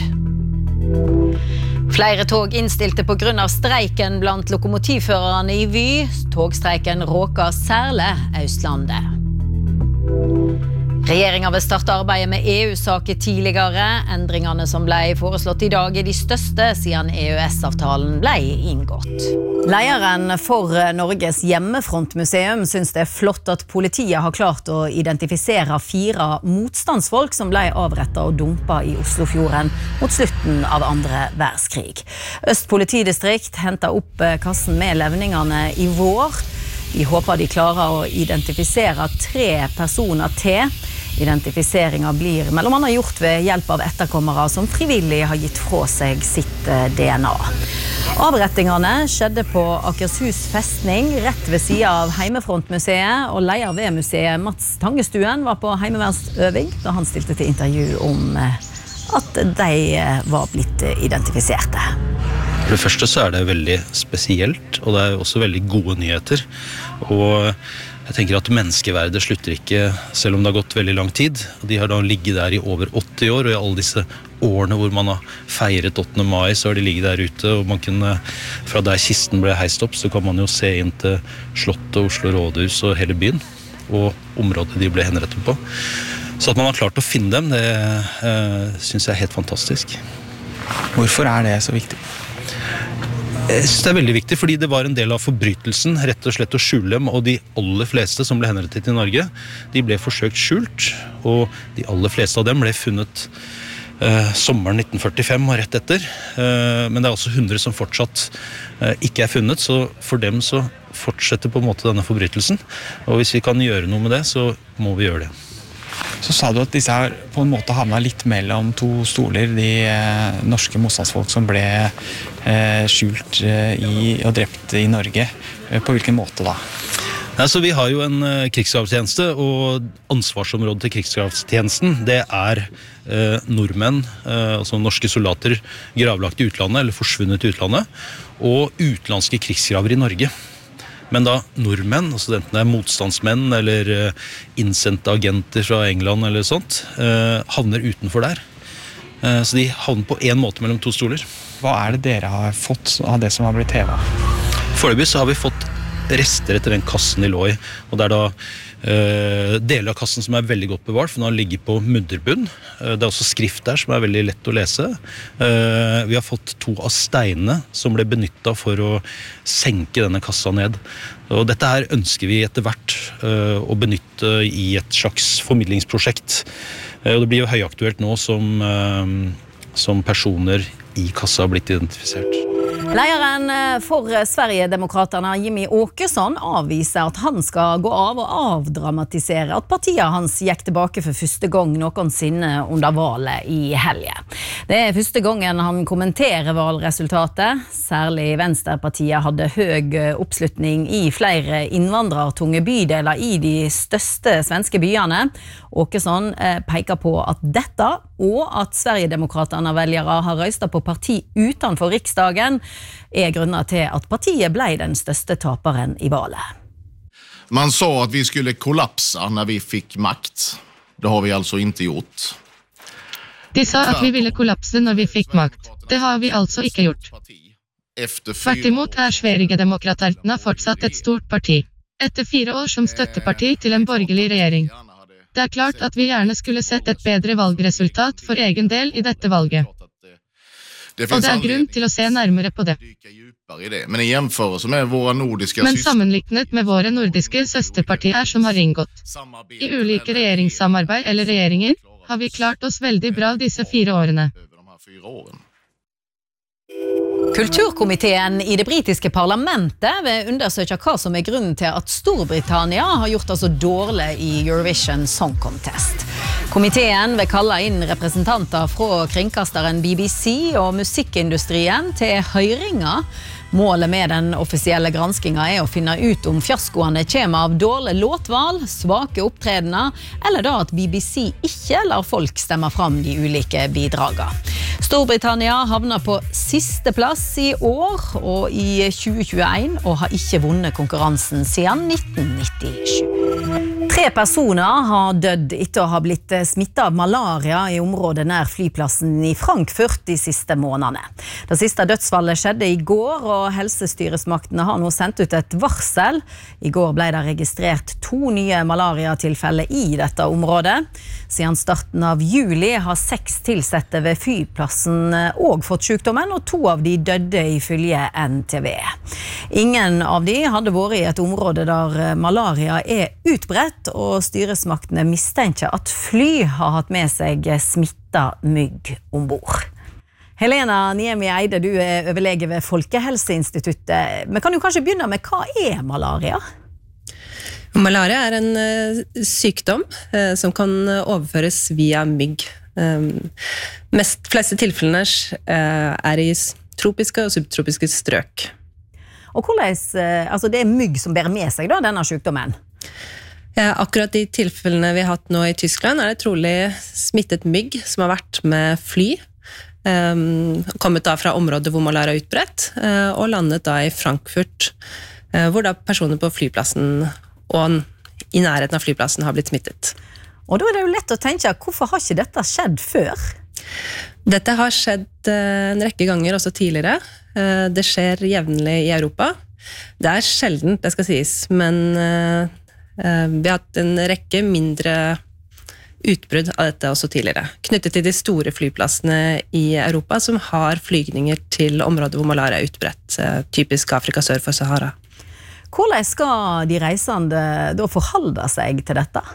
Flere tog innstilte på grunn av streiken blant lokomotivførerne i Vy. Togstreiken råker særlig Østlandet. Regjeringen vil starte arbeidet med EU-saker tidligere. Endringene som ble foreslått i dag de største siden EØS-avtalen ble inngått. Lederen for Norges Hjemmefrontmuseum synes det flott at politiet har klart å identifisere 4 motstandsfolk som ble avrettet og dumpet i Oslofjorden mot slutten av 2. verdenskrig. Øst politidistrikt hentet opp kassen med levningene i vår. De håper de klarer å identifisere 3 personer til. Identifiseringen blir mellom annet gjort ved hjelp av etterkommere som frivillig har gitt fra seg sitt DNA. Avrettingene skjedde på Akershus festning, rett ved siden av Heimefrontmuseet, og leder ved museet Mats Tangestuen var på heimevernsøving da han stilte til intervju om at de var blitt identifiserte. For det første så det veldig spesielt, og det også veldig gode nyheter. Og jeg tenker at menneskeverdet slutter ikke, selv om det har gått veldig lang tid. De har da ligget der i over 80 år, og i alle disse årene hvor man har feiret 8. mai, så har de ligget der ute, og man kunne, fra der kisten ble heist opp, så kan man jo se inn til Slottet, Oslo Rådhus og hele byen, og området de ble henrettet på. Så at man har klart å finne dem, det synes jeg helt fantastisk. Hvorfor det så viktig? Jeg synes det veldig viktig, fordi det var en del av forbrytelsen, rett og slett å skjule dem, og de aller fleste som ble henrettet i Norge, de ble forsøkt skjult, og de aller fleste av dem ble funnet sommeren 1945 og rett etter, men det også 100 som fortsatt ikke funnet, så for dem så fortsetter på en måte denne forbrytelsen, og hvis vi kan gjøre noe med det, så må vi gjøre det. Så sa du at disse har på en måte havnet litt mellom to stoler, de norske motstandsfolk som ble skjult og drept i Norge. På hvilken måte da? Altså, vi har jo en krigsgravstjeneste, og ansvarsområdet til krigsgravstjenesten, det nordmenn, altså norske soldater, gravlagt i utlandet, eller forsvunnet i utlandet, og utenlandske krigsgraver i Norge. Men da nordmenn, altså enten det motstandsmenn eller innsendte agenter fra England eller sånt, havner utenfor der. Så de havner på en måte mellom to stoler. Hva det dere har fått av det som har blitt hevet? Foreløpig så har vi fått rester etter den kassen de lå i, og det da deler av kassen som veldig godt bevart, for den har ligget på mudderbunn. Det også skrift der som veldig lett å lese. Vi har fått 2 av steinene som ble benyttet for å senke denne kassa ned. Og dette her ønsker vi etter hvert å benytte i et slags formidlingsprosjekt. Og det blir jo høyaktuelt nå som personer i kassa har blitt identifisert. Lederen for Sverigedemokraterna, Jimmy Åkesson, avviser at han skal gå av og avdramatisere at partiet hans gikk tilbake for første gang noensinne under valget i helgen. Det første gangen han kommenterer valgresultatet. Særlig Venstrepartiet hadde høy oppslutning i flere innvandrertunge bydeler i de største svenske byene. Åkesson peker på at dette, og at Sverigedemokraterna väljare har røstet på parti utenfor riksdagen, grunner til at partiet ble den største taperen i valet. Man sa at vi skulle kollapsa når vi fikk makt. Det har vi altså ikke gjort. De sa at vi ville kollapse når vi fikk makt. Det har vi altså ikke gjort. Tvert imot Sverigedemokraterna fortsatt et stort parti. Etter 4 år som støtteparti til en borgerlig regjering. Det klart at vi gjerne skulle sett et bedre valgresultat for egen del i dette valget. Og det grunn til å se nærmere på det. Men sammenlignet med våre nordiske søsterpartier som har inngått i ulike regjeringssamarbeid eller regjeringer, har vi klart oss veldig bra disse 4 årene. Kulturkomiteen i det britiske parlamentet vil undersøke hva som grunnen til at Storbritannia har gjort det så dårlig i Eurovision Song Contest. Komiteen vil kalle inn representanter fra kringkasteren BBC og musikkindustrien til høringer. Målet med den offisielle granskingen å finne ut om fiaskoene kommer av dårlig låtvalg, svake opptredener, eller da at BBC ikke lar folk stemme fram de ulike bidragene. Storbritannia havner på siste plass i år og i 2021 og har ikke vunnet konkurransen siden 1997. 3 personer har dødd etter å ha blitt smittet av malaria i området nær flyplassen i Frankfurt de siste månedene. Det siste dødsfallet skjedde i går, og helsestyresmaktene har nå sendt ut et varsel. I går ble det registrert 2 nye malariatilfeller i dette området. Siden starten av juli har 6 tilsette ved flyplassen også fått sykdommen, og 2 av de døde ifølge NTV. Ingen av de hadde vært i et område der malaria utbredt, og styresmaktene mistenker at fly har hatt med seg smittet mygg ombord. Helena Niemi Eide, du overlege ved Folkehelseinstituttet. Men kan du kanskje begynne med hva malaria? Malaria en sykdom som kan overføres via mygg. Fleste tilfellene i tropiske og subtropiske strøk. Og hvordan, altså det mygg som bærer med seg da, denne sykdommen? Akkurat i tilfellene vi har hatt nå i Tyskland det trolig smittet mygg som har vært med fly, kommet da fra områder hvor malaria utbredt, og landet da i Frankfurt, hvor da personer på flyplassen og i nærheten av flyplassen har blitt smittet. Og da det jo lett å tenke, hvorfor har ikke dette skjedd før? Dette har skjedd en rekke ganger også tidligere. Det skjer jevnlig i Europa. Det sjelden, det skal sies, men vi har hatt en rekke mindre utbrudd av dette også tidligere, knyttet til de store flyplassene i Europa som har flygninger til områder hvor malaria utbredt, typisk Afrika sør for Sahara. Hvordan skal de reisende da forholde seg til dette?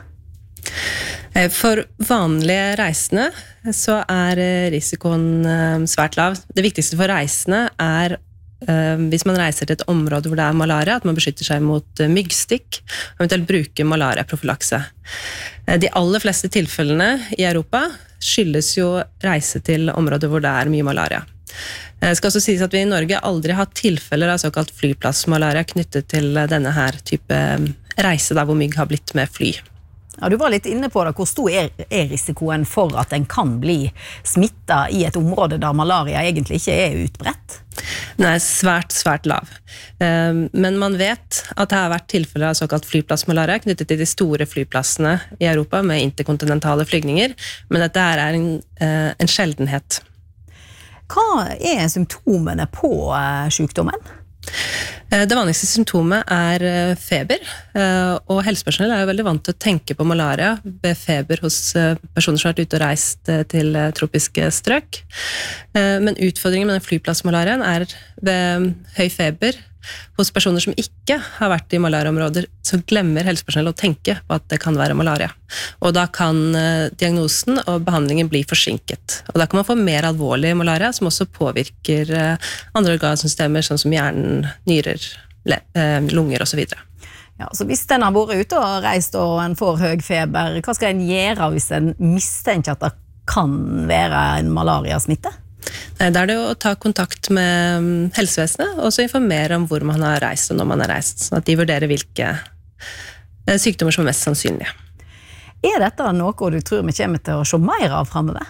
For vanlige reisende så risikoen svært lav. Det viktigste for reisende hvis man reiser til et område hvor det malaria, at man beskytter seg mot myggstikk, og eventuelt bruker malaria-profylakse. De aller fleste tilfellene i Europa skyldes jo reise til områder hvor det mye malaria. Det skal også sies at vi i Norge aldri har tilfeller av såkalt flyplassmalaria knyttet til denne her type reise der hvor mygg har blitt med fly. Ja, du var litt inne på det. Hvor stor risikoen for at en kan bli smittet i et område der malaria egentlig ikke utbredt? Den svært, svært lav. Men man vet at det har vært tilfeller av såkalt flyplassmalaria knyttet til de store flyplassene i Europa med interkontinentale flygninger, men dette en sjeldenhet. Hva symptomene på sykdommen? Det vanligste symptomet feber, og helsepersonell jo veldig vant til å tenke på malaria ved feber hos personer som har vært ute og reist til tropiske strøk. Men utfordringen med den flyplassmalariaen ved høy feber hos personer som ikke har vært i malariaområder, så glemmer helsepersonell å tenke på at det kan være malaria. Og da kan diagnosen og behandlingen bli forsinket. Og da kan man få mer alvorlig malaria, som også påvirker andre organsystemer, sånn som hjernen, nyrer, lunger og så videre. Ja, så hvis den har vært ute og reist og en får høy feber, hva skal en gjøre hvis en mistenker at det kan være en malariasmitte? Da det å ta kontakt med helsevesenet, og så informere om hvor man har reist og når man har reist, sånn at de vurderer hvilke sykdommer som mest sannsynlige. Dette noe du tror vi kommer til å se mer av fremover?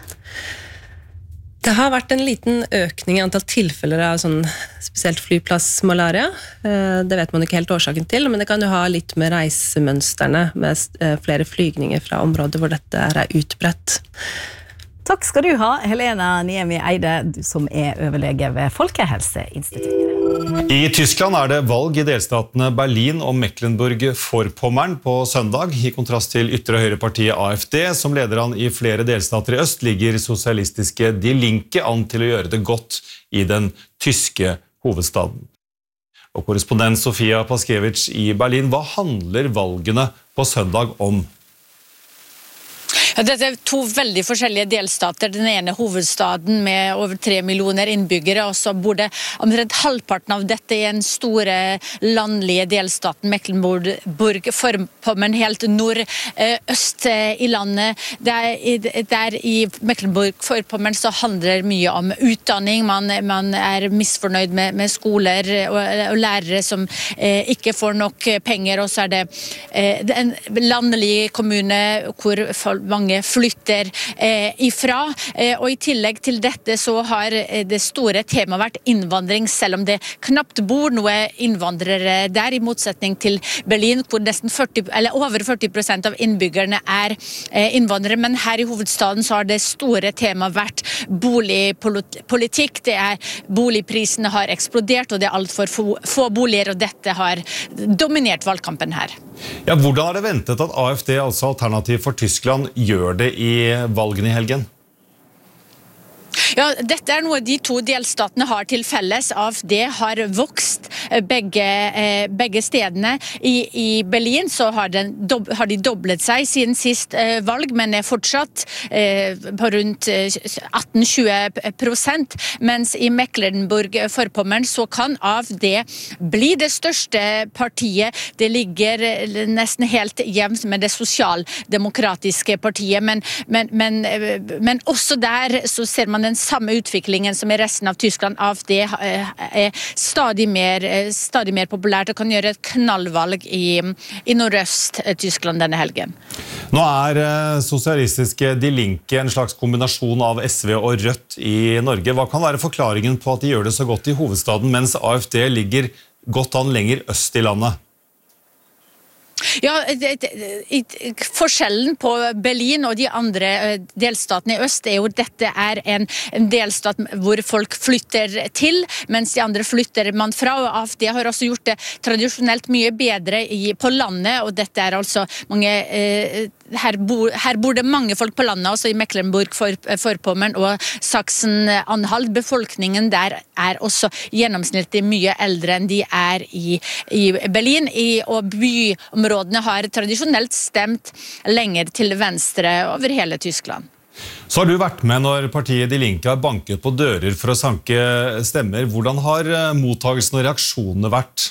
Det har vært en liten økning i antall tilfeller av sånn spesielt flyplassmalaria. Det vet man ikke helt årsaken til, men det kan jo ha litt med reisemønsterne, med flere flygninger fra områder hvor dette utbredt. Takk skal du ha, Helena Niemi Eide, som overlege ved Folkehelseinstituttet. I Tyskland det valg i delstatene Berlin og Mecklenburg-Vorpommern på søndag. I kontrast til ytre høyrepartiet AfD, som leder an i flere delstater i øst, ligger sosialistiske Die Linke an til å gjøre det godt i den tyske hovedstaden. Og korrespondent Sofia Paskevich i Berlin, hva handler valgene på søndag om? Dette to veldig forskjellige delstater. Den ene hovedstaden med over 3 millioner innbyggere, og så bor det omtrent halvparten av dette i en store landlige delstaten Mecklenburg-Vorpommern, helt nordøst i landet. Der i Mecklenburg-Vorpommern så handler mye om utdanning. Man misfornøyd med skoler og lærere som ikke får nok penger, og så det en landlig kommune hvor mange flytter ifra, og i tillegg til dette så har det store temaet vært innvandring, selv om det knapt bor noe innvandrere der, i motsetning til Berlin, hvor nesten over 40% av innbyggerne innvandrere, men her i hovedstaden så har det store temaet vært boligpolitikk. Boligprisene har eksplodert, og det alt for få boliger, og dette har dominert valgkampen her. Ja, hvordan det ventet at AfD, altså Alternativ for Tyskland, gjør det i valgene i helgen? Ja, dette noe de to delstatene har til felles. AfD har vokst begge stedene. I Berlin så har de doblet seg siden sist valg, men fortsatt på rundt 18-20%, mens i Mecklenburg-Vorpommern så kan AfD bli det største partiet. Det ligger nesten helt jevnt med det sosialdemokratiske partiet, men også der så ser man den samme utviklingen som i resten av Tyskland. AfD stadig mer populært og kan gjøre et knallvalg i nordøst Tyskland denne helgen. Nå sosialistiske Die Linke en slags kombinasjon av SV og Rødt i Norge. Hva kan være forklaringen på at de gjør det så godt i hovedstaden, mens AfD ligger godt an lenger øst i landet? Ja, forskjellen på Berlin og de andre delstatene i øst jo dette en delstat hvor folk flytter til, mens de andre flytter man fra, og AfD har også gjort det tradisjonelt mye bedre på landet, og dette altså mange her bor det mange folk på landet, også i Mecklenburg-Vorpommern og Sachsen-Anhalt. Befolkningen der også gjennomsnittlig mye eldre enn de i Berlin, og byområdene har tradisjonelt stemt lenger til venstre over hele Tyskland. Så har du vært med når partiet De Linke har banket på dører for å sanke stemmer. Hvordan har mottagelsen og reaksjonene vært?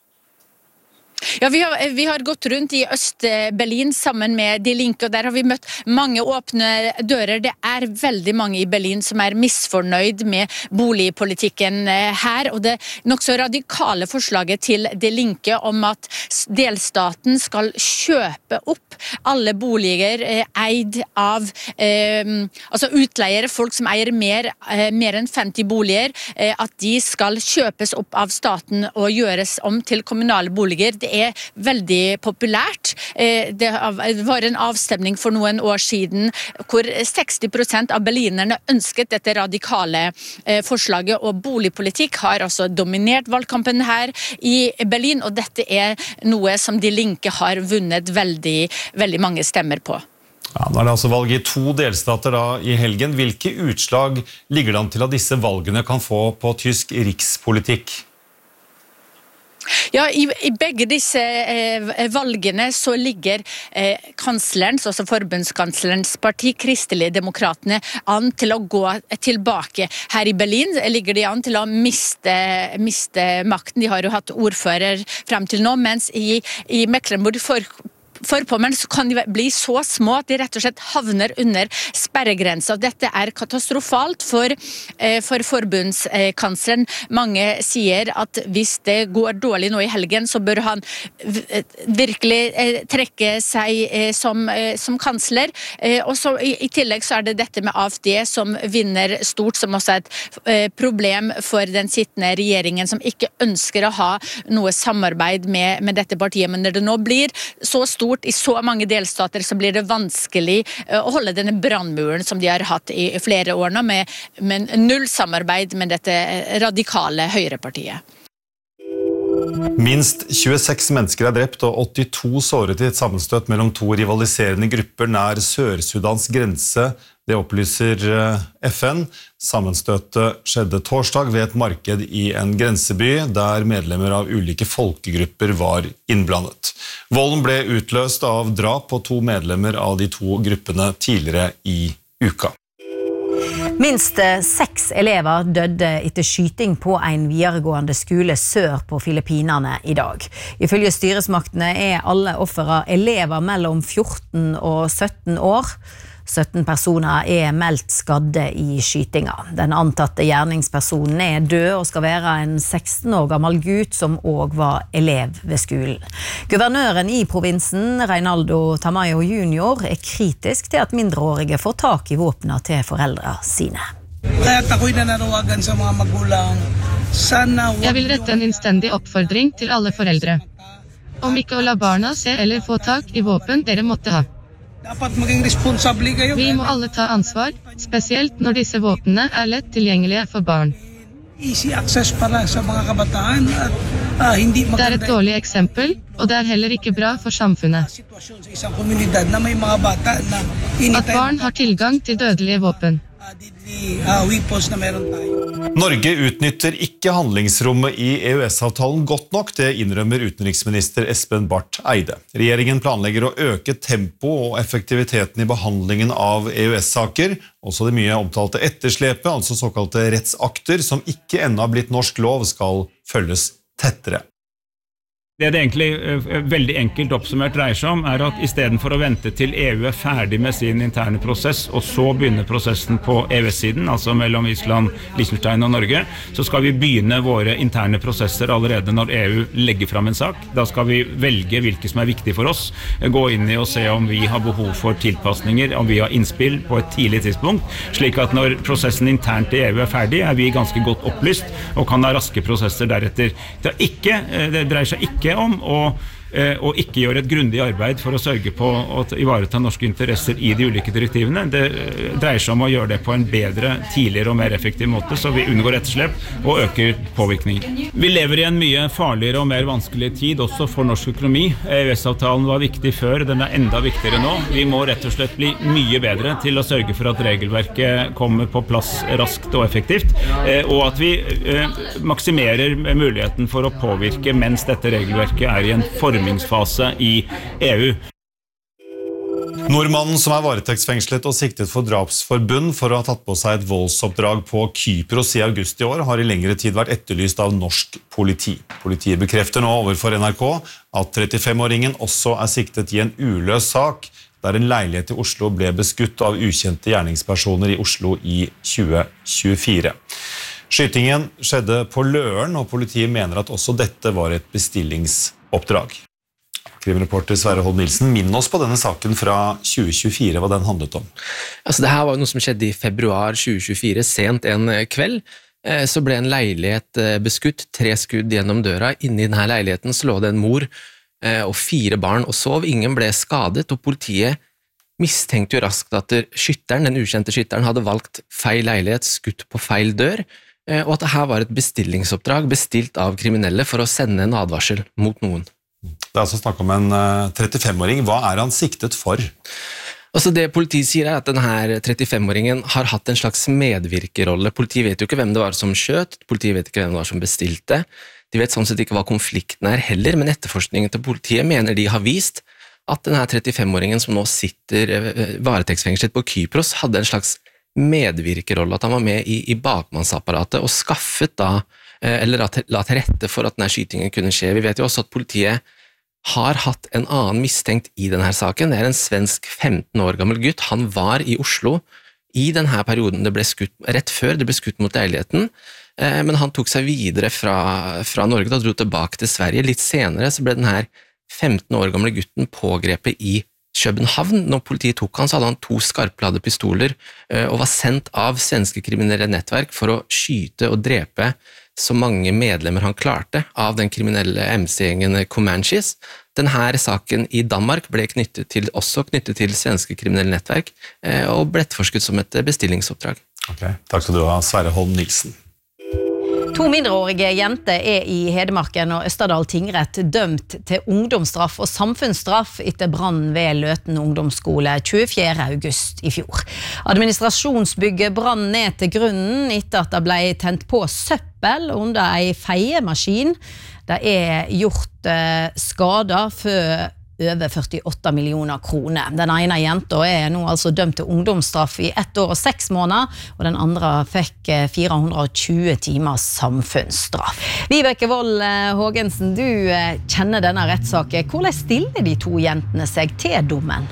Ja, vi har gått rundt i Øst-Berlin sammen med De Linke, og der har vi møtt mange åpne dører. Det veldig mange i Berlin som misfornøyd med boligpolitikken her, og det nok så radikale forslaget til De Linke om at delstaten skal kjøpe opp alle boliger eid av altså utleiere, folk som eier mer enn 50 boliger, at de skal kjøpes opp av staten og gjøres om til kommunale boliger. Det veldig populært. Det var en avstemning for noen år siden hvor 60% av berlinerne ønsket dette radikale forslaget, og boligpolitikk har altså dominert valgkampen her i Berlin, og dette noe som De Linke har vunnet veldig, veldig mange stemmer på. Ja, nå det altså valg i 2 delstater da i helgen. Hvilke utslag ligger det an til at disse valgene kan få på tysk rikspolitikk? Ja, i begge disse valgene så ligger kanslerens, altså forbundskanslerens parti, Kristelig-demokratene, an til å gå tilbake. Her i Berlin ligger de an til å miste makten. De har jo hatt ordfører frem til nå, mens i Mecklenburg-Vorpommern så kan de bli så små at de rett og slett havner under sperregrensa. Dette katastrofalt for forbundskansleren. Mange sier at hvis det går dårlig nå i helgen, så bør han virkelig trekke seg som kansler. Og så i tillegg så det dette med AfD som vinner stort, som også et problem for den sittende regjeringen, som ikke ønsker å ha noe samarbeid med dette partiet. Men når det nå blir så stort i så mange delstater, så blir det vanskelig å holde denne brannmuren som de har hatt i flere år nå, med null samarbeid med dette radikale høyrepartiet. Minst 26 mennesker drept og 82 såret i et sammenstøt mellom 2 rivaliserende grupper nær Sør-Sudans grense. Det opplyser FN. Sammenstøtet skjedde torsdag ved et marked i en grenseby, der medlemmer av ulike folkegrupper var innblandet. Volden ble utløst av drap på 2 medlemmer av de 2 gruppene tidligere i uka. Minst 6 elever døde etter skyting på en videregående skole sør på Filippinene i dag. Ifølge styresmaktene alle offere elever mellom 14 og 17 år. 17 personer meldt skadde i skytinga. Den antatte gjerningspersonen død og skal være en 16 år gammel gutt som også var elev ved skolen. Guvernøren i provinsen, Reinaldo Tamayo Jr., kritisk til at mindreårige får tak i våpnene til foreldre sine. Jeg vil rette en innstendig oppfordring til alle foreldre. Om ikke å la barna se eller få tak i våpen dere måtte ha. Vi må alle ta ansvar, spesielt når disse våpnene lett tilgjengelige for barn. Det et dårlig eksempel, og det heller ikke bra for samfunnet. At barn har tilgang til dødelige våpen. Norge utnytter ikke handlingsrommet i EØS-avtalen godt nok, det innrømmer utenriksminister Espen Barth Eide. Regjeringen planlegger å øke tempo og effektiviteten i behandlingen av EØS-saker, også det mye omtalte etterslepet, altså såkalte rettsakter, som ikke ennå har blitt norsk lov, skal følges tettere. Det egentlig veldig enkelt oppsummert dreier seg om, at i stedet for å vente til EU ferdig med sin interne prosess, og så begynne prosessen på EØS-siden, altså mellom Island, Liechtenstein og Norge, så skal vi begynne våre interne prosesser allerede når EU legger fram en sak. Da skal vi velge hvilke som viktig for oss, gå inn i og se om vi har behov for tilpasninger, om vi har innspill på et tidlig tidspunkt, slik at når prosessen internt i EU ferdig, vi ganske godt opplyst og kan ha raske prosesser deretter. Det dreier seg ikke om å og ikke gjør et grundig arbeid for å sørge på å ivareta norske interesser i de ulike direktivene. Det dreier seg om å gjøre det på en bedre, tidligere og mer effektiv måte, så vi unngår etterslep og øker påvirkning. Vi lever i en mye farligere og mer vanskelig tid, også for norsk økonomi. EØS-avtalen var viktig før, den enda viktigere nå. Vi må rett og slett bli mye bedre til å sørge for at regelverket kommer på plass raskt og effektivt, og at vi maksimerer muligheten for å påvirke mens dette regelverket er i en formingsfase i EU. Nordmannen som varetektsfengslet og siktet for drapsforbund for å ha tatt på seg et voldsoppdrag på Kypros i august i år, har i lengre tid vært etterlyst av norsk politi. Politiet bekrefter nå overfor NRK at 35-åringen også siktet i en uløs sak, der en leilighet i Oslo ble beskutt av ukjente gjerningspersoner i Oslo i 2024. Skytingen skjedde på Løren, og politiet mener at også dette var et bestillingsoppdrag. Krimreporter Sverre Holm Nilsen, minn oss på denne saken fra 2024, hva den handlet om. Det her var noe som skjedde i februar 2024, sent en kveld. Så ble en leilighet beskutt, 3 skudd gjennom døra. Inne i denne leiligheten så lå det en mor og 4 barn og sov. Ingen ble skadet, og politiet mistenkte jo raskt at skytteren, den ukjente skytteren, hadde valgt feil leilighet, skutt på feil dør, og at dette var et bestillingsoppdrag bestilt av kriminelle for å sende en advarsel mot noen. Det er snakk om en 35-åring. Hva han siktet for? Det politiet sier at denne 35-åringen har hatt en slags medvirkerolle. Politiet vet jo ikke hvem det var som skjøt, politiet vet ikke hvem det var som bestilte. De vet sånn sett ikke hva konflikten er heller, men etterforskningen til politiet mener de har vist at denne 35-åringen som nå sitter varetektsfengslet på Kypros hadde en slags medvirkerolle, at han var med i bakmannsapparatet og skaffet eller la til rette for at denne skytingen kunne skje. Vi vet jo også at politiet har hatt en annen mistenkt i denne saken. Det en svensk 15 år gammel gutt. Han var i Oslo i denne perioden det ble skutt, rett før det ble skutt mot leiligheten, men han tok seg videre fra Norge og dro tilbake til Sverige. Litt senere så ble denne 15 år gamle gutten pågrepet i København. Når politiet tok han, så hadde han 2 skarpladde pistoler og var sendt av svenske kriminelle nettverk for å skyte og drepe så mange medlemmer han klarte av den kriminelle MC-gjengen Comanches. Denne saken i Danmark ble også knyttet til svenske kriminelle nettverk og ble etterforsket som et bestillingsoppdrag. Takk skal du ha, Sverre Holm Nilsen. 2 mindreårige jenter i Hedmarken og Østerdal tingrett dømt til ungdomsstraff og samfunnsstraff etter brannen ved Løten ungdomsskole 24. august i fjor. Administrasjonsbygget brann ned til grunnen etter at det ble tent på søppel under en feiemaskin. Det gjort skader for over 48 millioner kroner. Den ene jenta nå altså dømt til ungdomsstraff i 1 år og 6 måneder, og den andre fikk 420 timers samfunnsstraff. Vibeke Wold Hågensen, du kjenner denne rettssaken. Hvordan stiller de 2 jentene seg til dommen?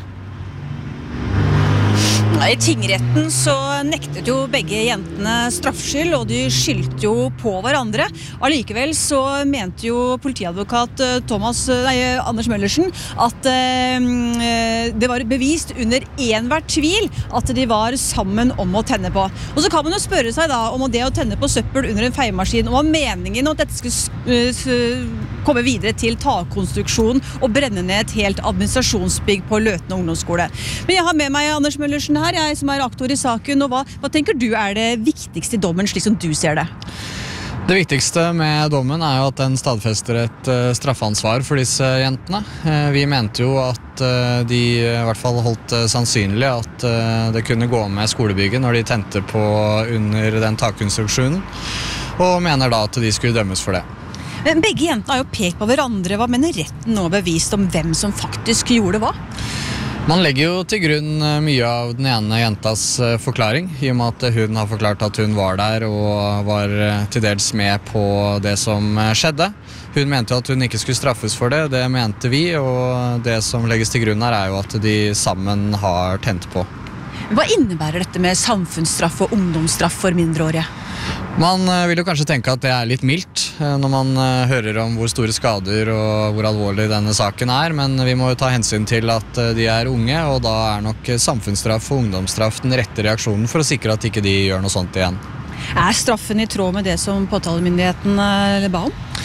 I tingretten så nektet jo begge jentene straffskyld, og de skyldte jo på hverandre. Allikevel så mente jo politiadvokat Anders Møllersen at det var bevist under enhver tvil at de var sammen om å tenne på. Og så kan man jo spørre seg da om det å tenne på søppel under en feiemaskin, om meningen at dette skulle komme videre til takkonstruksjon og brenne ned et helt administrasjonsbygg på Løten ungdomsskole. Men jeg har med meg Anders Møllersen her, jeg som aktor i saken, og hva tenker du det viktigste i dommen, slik som du ser det? Det viktigste med dommen jo at den stadfester et straffansvar for disse jentene. Vi mente jo at de i hvert fall holdt sannsynlig at det kunne gå med skolebygget når de tente på under den takkonstruksjonen, og mener da at de skulle dømmes for det. Men begge jentene har jo pekt på hverandre. Hva mener retten nå bevist om hvem som faktisk gjorde hva? Man legger jo til grunn mye av den ene jentas forklaring, i og med at hun har forklart at hun var der og var til dels med på det som skjedde. Hun mente at hun ikke skulle straffes for det, det mente vi, og det som legges til grunn her jo at de sammen har tent på. Hva innebærer dette med samfunnsstraff og ungdomsstraff for mindreårige? Man vil jo kanskje tenke at det litt mildt når man hører om hvor store skader og hvor alvorlig denne saken men vi må jo ta hensyn til at de unge, og da nok samfunnsstraff og ungdomsstraff den rette reaksjonen for å sikre at ikke de gjør noe sånt igjen. Straffen i tråd med det som påtalemyndigheten ba om?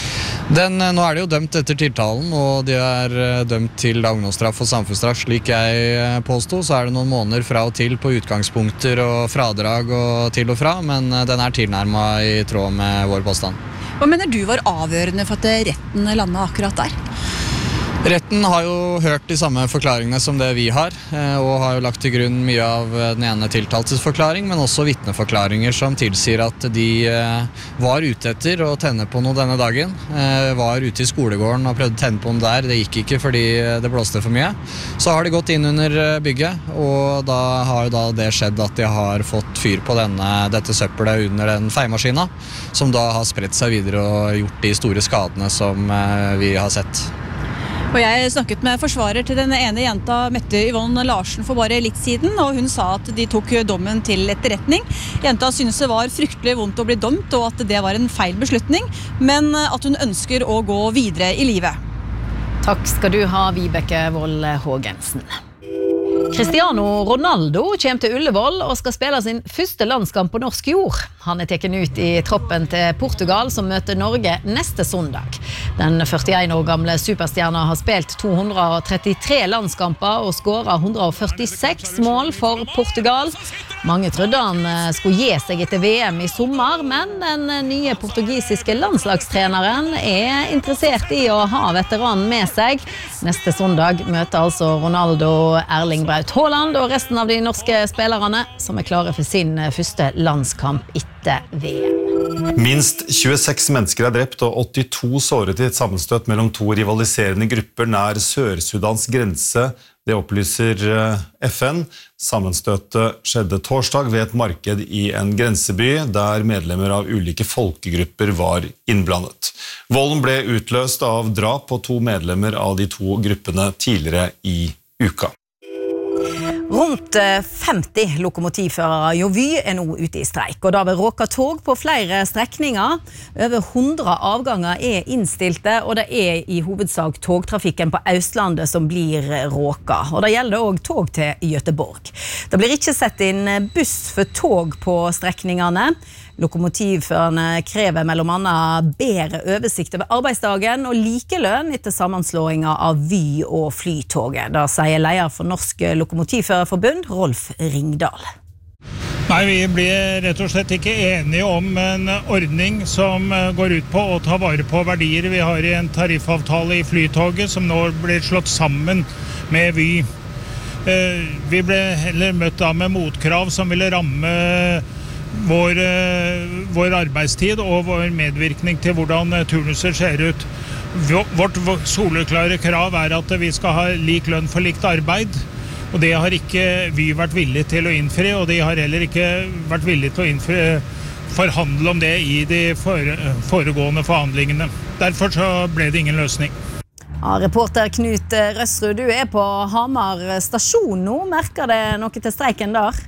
Nå det jo dømt etter tiltalen, og de dømt til ungdomsstraff og samfunnsstraff. Slik jeg påstod, så det noen måneder fra og til på utgangspunkter og fradrag og til og fra, men den tilnærmet i tråd med vår påstand. Hva mener du var avgjørende for at retten landet akkurat der? Retten har jo hørt de samme forklaringene som det vi har, og har jo lagt til grunn mye av den ene tiltaltes forklaring, men også vitneforklaringer som tilsier at de var ute etter å tenne på noe denne dagen. Var ute i skolegården og prøvde å tenne på noe der, det gikk ikke fordi det blåste for mye. Så har de gått inn under bygget, og da har jo det skjedd at de har fått fyr på dette søppelet under den feimaskina, som da har spredt seg videre og gjort de store skadene som vi har sett. Og jeg snakket med forsvarer til den ene jenta, Mette Yvonne Larsen, for bare litt siden, og hun sa at de tok dommen til etterretning. Jenta synes det var fryktelig vondt å bli dømt, og at det var en feil beslutning, men at hun ønsker å gå videre i livet. Takk skal du ha, Vibeke Wold Hågensen. Cristiano Ronaldo kommer til Ullevål og skal spille sin første landskamp på norsk jord. Han taken ut i troppen til Portugal som møter Norge neste søndag. Den 41 år gamle superstjerna har spilt 233 landskamper og skåret 146 mål for Portugal. Mange trodde han skulle gi seg etter VM i sommer, men den nye portugisiske landslagstreneren interessert i å ha veteranen med seg. Neste søndag møter altså Ronaldo Erling Braut Haaland og resten av de norske spillerne som klare for sin første landskamp etter VM. Minst 26 mennesker drept og 82 såret i et sammenstøt mellom to rivaliserende grupper nær Sør-Sudans grense. Det opplyser FN. Sammenstøtet skjedde torsdag ved et marked i en grenseby der medlemmer av ulike folkegrupper var innblandet. Volden ble utløst av drap på to medlemmer av de to gruppene tidligere i uka. Rundt 50 lokomotivførere jo Vy nå ute i streik, og da vil råka tog på flere strekninger. Over 100 avganger innstilte, og det i hovedsak togtrafikken på Østlandet som blir råka. Og det gjelder også tog til Göteborg. Det blir ikke sett inn buss for tog på strekningene. Lokomotivførerne krever mellom annet bedre oversikt over arbeidsdagen og likelønn etter sammenslåingen av Vy og Flytoget. Da sier leder for Norsk Lokomotivførerforbund, Rolf Ringdal. Nei, vi blir rett og slett ikke enige om en ordning som går ut på å ta vare på verdier vi har i en tariffavtale i Flytoget, som nå blir slått sammen med Vy. Vi ble heller møtt da med motkrav som ville ramme vår arbeidstid og vår medvirkning til hvordan turnuser ser ut. Vårt soleklare krav at vi skal ha lik lønn for likt arbeid, og det har ikke vi vært villige til å innfri, og de har heller ikke vært villige til å forhandle om det i de foregående forhandlingene. Derfor så ble det ingen løsning. Ja, reporter Knut Røsrud, du på Hamar stasjon nå. Merker det noe til streiken der?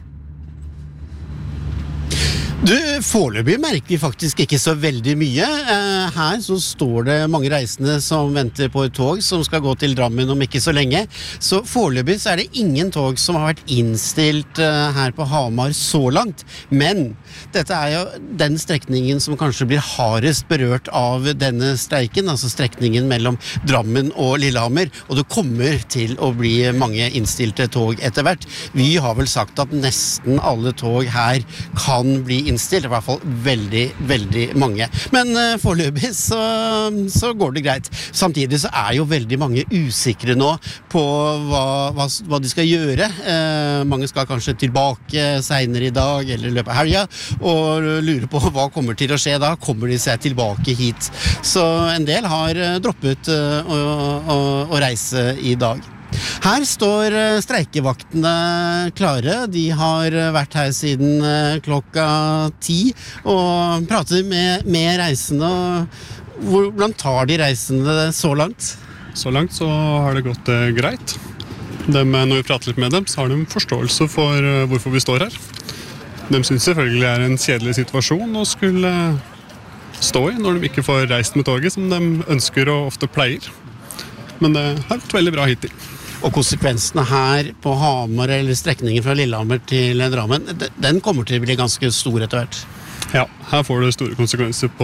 Foreløpig merker vi faktisk ikke så veldig mye. Her så står det mange reisende som venter på et tog som skal gå til Drammen om ikke så lenge. Så foreløpig så det ingen tog som har vært innstilt her på Hamar så langt. Men dette jo den strekningen som kanskje blir hardest berørt av denne streiken, altså strekningen mellom Drammen og Lillehammer, og det kommer til å bli mange innstilte tog etter hvert. Vi har vel sagt at nesten alle tog her kan bli innstilt, i hvert fall veldig, veldig mange. Men foreløpig så går det greit. Samtidig så jo veldig mange usikre nå på hva de skal gjøre. Mange skal kanskje tilbake senere i dag, eller i løpet av helga, og lurer på hva kommer til å skje da. Kommer de seg tilbake hit? Så en del har droppet å reise i dag. Her står streikevaktene klare. De har vært her siden klokka 10 og prater med reisende. Hvordan tar de reisende så langt? Så langt så har det gått greit. Når vi prater litt med dem, så har de forståelse for hvorfor vi står her. De synes selvfølgelig en kjedelig situasjon å skulle stå i når de ikke får reist med toget som de ønsker og ofte pleier. Men det har gått veldig bra hittil. Og konsekvensene her på Hamar eller strekningen fra Lillehammer til Drammen, den kommer til å bli ganske stor etter hvert. Ja, her får det store konsekvenser på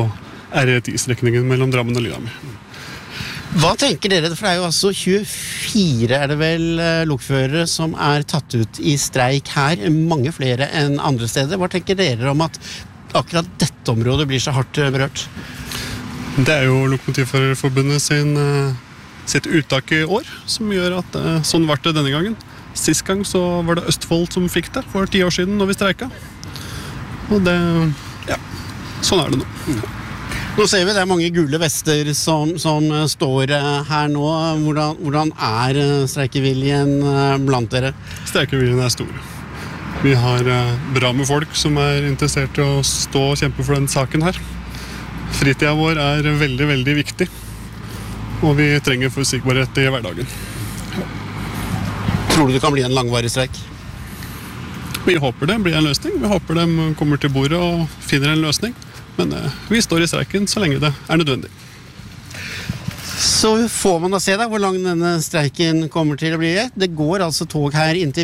R10-strekningen mellom Drammen og Lillehammer. Hva tenker dere, for det jo altså 24 det vel lokførere som tatt ut i streik her, mange flere enn andre steder. Hva tenker dere om at akkurat dette området blir så hardt berørt? Det jo Lokomotivførerforbundet sitt uttak i år, som gjør at sånn var det denne gangen. Sist gang så var det Østfold som fikk det, for 10 år siden når vi streika. Og det, sånn det nå. Nå ser vi det mange gule vester som står her nå. Hvordan streikeviljen blant dere? Streikeviljen stor. Vi har bra med folk som interessert i å stå og kjempe for den saken her. Fritiden vår veldig, veldig viktig. Og vi trenger forutsigbarhet i hverdagen. Tror du det kan bli en langvarig streik? Vi håper det blir en løsning. Vi håper de kommer til bordet og finner en løsning. Men vi står i streiken så lenge det nødvendig. Så får man da se hvor lang denne streiken kommer til å bli. Det går altså tog her inntil